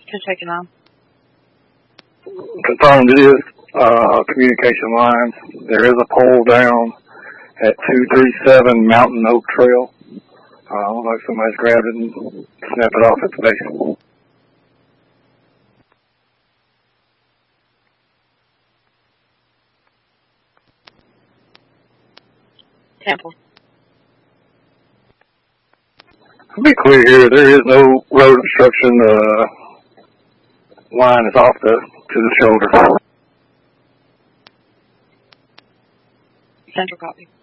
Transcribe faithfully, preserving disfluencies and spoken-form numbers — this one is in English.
Kentucky nine. Confirmed it is uh, communication lines. There is a pole down at two three seven Mountain Oak Trail. Uh, looks like somebody's grabbed it and snapped it off at the base. Temple. To be clear here, there is no road obstruction. Uh, line is off the to the shoulder. Central copy.